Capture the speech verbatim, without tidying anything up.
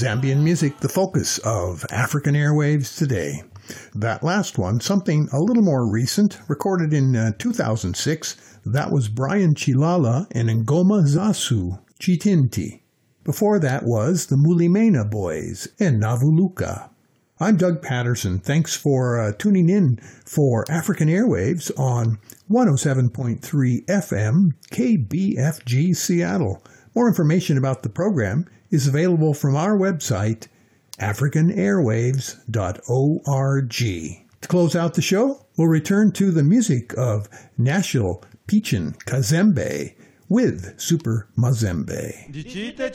Zambian music, the focus of African airwaves today. That last one, something a little more recent, recorded in uh, two thousand six, that was Brian Chilala and Ngoma Zasu, Chitinti. Before that was the Mulimena Boys and Navuluka. I'm Doug Patterson. Thanks for uh, tuning in for African Airwaves on one oh seven point three F M K B F G Seattle. More information about the program is available from our website, african airwaves dot org. To close out the show, we'll return to the music of National Pichin Kazembe with Super Mazembe.